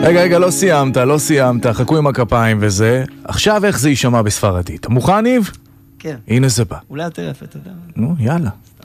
רגע, לא סיימת, חכו עם הכפיים וזה. עכשיו איך זה יישמע בספרדית? מוכן, ניב? כן. הנה זה בא. אולי יותר יפה, אתה יודע. נו, יאללה.